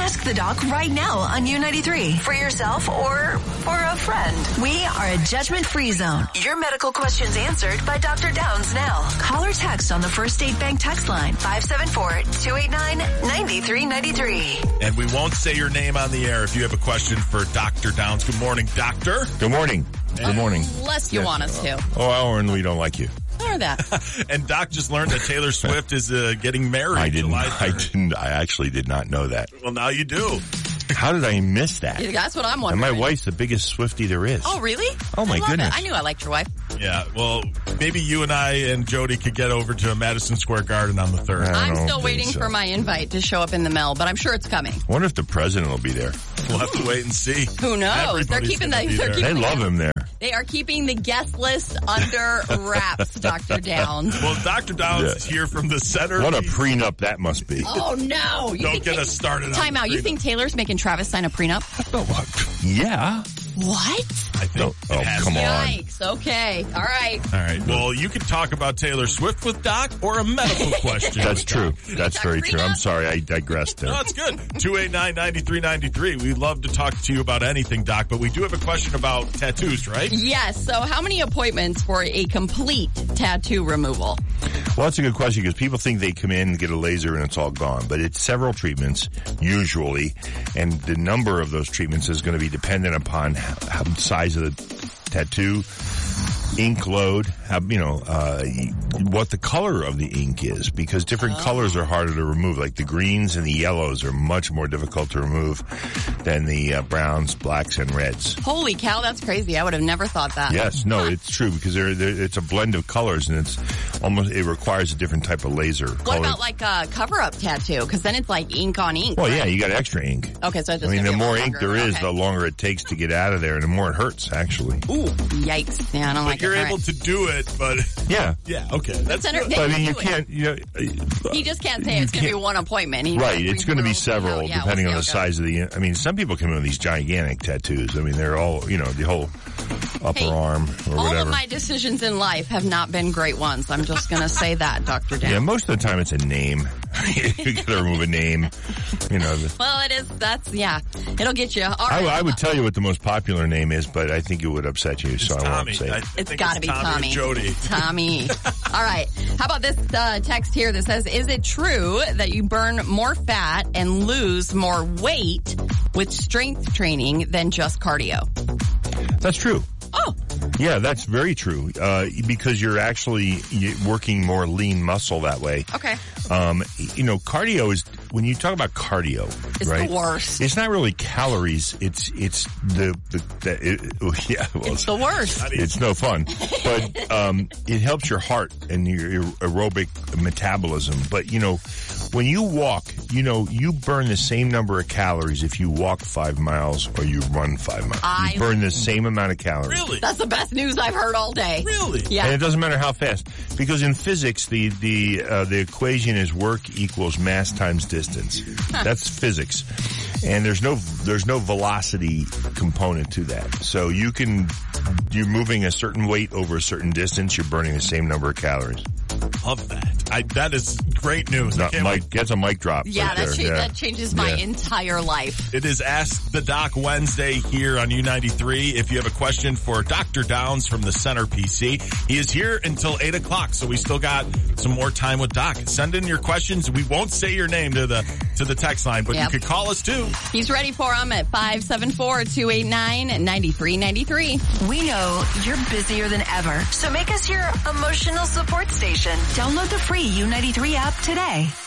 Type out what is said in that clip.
Ask the doc right now on U93 for yourself or for a friend. We are a judgment-free zone. Your medical questions answered by Dr. Downs now. Call or text on the First State Bank text line 574-289-9393. And we won't say your name on the air if you have a question for Dr. Downs. Good morning, doctor. Good morning. Good morning. Unless you want us to. Oh, or we don't like you. Or that. And Doc just learned that Taylor Swift is getting married. I actually did not know that. Well, now you do. How did I miss that? Yeah, that's what I'm wondering. And my wife's the biggest Swiftie there is. Oh, really? Oh, my goodness. I knew I liked your wife. Yeah, well, maybe you and I and Jody could get over to Madison Square Garden on the 3rd. I'm still waiting for my invite to show up in the mail, but I'm sure it's coming. I wonder if the president will be there. We'll have to wait and see. Who knows? They love him there. They are keeping the guest list under wraps, Dr. Downs. Well, Dr. Downs is here from the center. What a prenup that must be. Oh, no. Don't get us started on Time out. You think Taylor's making Travis sign a prenup? Yeah. What? I think come on. Yikes. Okay. All right. All right. Well, you can talk about Taylor Swift with Doc or a medical question. That's true. That's very true. I'm sorry. I digressed there. No, it's good. 289-9393. We'd love to talk to you about anything, Doc, but we do have a question about tattoos, right? Yes. So how many appointments for a complete tattoo removal? Well, that's a good question because people think they come in and get a laser and it's all gone. But it's several treatments, usually. And the number of those treatments is going to be dependent upon how the size of the tattoo, ink load, what the color of the ink is, because different colors are harder to remove. Like the greens and the yellows are much more difficult to remove than the browns, blacks, and reds. Holy cow, that's crazy. I would have never thought that. Yes, no, it's true because it's a blend of colors and it requires a different type of laser. What about like a cover-up tattoo? Because then it's like ink on ink. Well, right? Yeah, you got extra ink. Okay, so the more ink there is, the longer it takes to get out of there, and the more it hurts, actually. Ooh, yikes. Yeah, I don't like it. You're able to do it, but... Yeah. Yeah, okay. That's good. But I mean, you can't... he just can't say it's going to be one appointment. Right, it's going to be several, depending on the size of the... I mean, some people come in with these gigantic tattoos. I mean, they're all, the whole upper arm or whatever. All of my decisions in life have not been great ones. I'm just going to say that, Dr. Dan. Yeah, most of the time it's a name. You got to remove a name. Well, it is. It'll get you. All right. I would tell you what the most popular name is, but I think it would upset you, so I won't say it. It's got to be Tommy. Jody. Tommy. All right. How about this text here that says, is it true that you burn more fat and lose more weight with strength training than just cardio? That's true. Oh. Yeah, that's very true. Because you're actually working more lean muscle that way. Okay. Cardio is, when you talk about cardio, it's right? The worst. It's not really calories. It's it's the worst. It's no fun. But, it helps your heart and your aerobic metabolism. But, when you walk, you burn the same number of calories if you walk 5 miles or you run 5 miles. You burn the same amount of calories. Really? That's the best news I've heard all day. Really? Yeah. And it doesn't matter how fast, because in physics, the equation is work equals mass times distance. That's physics, and there's no velocity component to that. So you're moving a certain weight over a certain distance, you're burning the same number of calories. Love that. That is great news. That's a mic drop. Yeah, right that changes my entire life. It is Ask the Doc Wednesday here on U93. If you have a question for Dr. Downs from the Center PC, he is here until 8 o'clock, so we still got some more time with Doc. Send in your questions. We won't say your name to the text line, but you could call us too. He's ready for them at 574-289-9393. We know you're busier than ever, so make us your emotional support station. Download the free U93 app today.